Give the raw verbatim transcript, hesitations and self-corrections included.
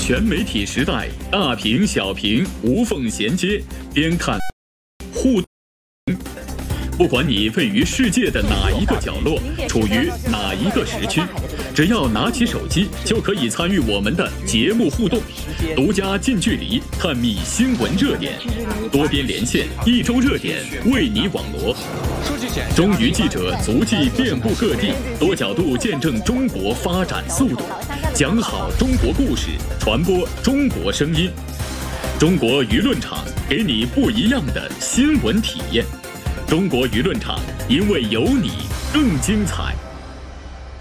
全媒体时代，大屏小屏无缝衔接，边看互动。不管你位于世界的哪一个角落，处于哪一个时区，只要拿起手机，就可以参与我们的节目互动，独家近距离探秘新闻热点，多边连线，一周热点为你网罗。中娱记者足迹遍布各地，多角度见证中国发展速度，讲好中国故事，传播中国声音。中国舆论场给你不一样的新闻体验。中国舆论场，因为有你更精彩。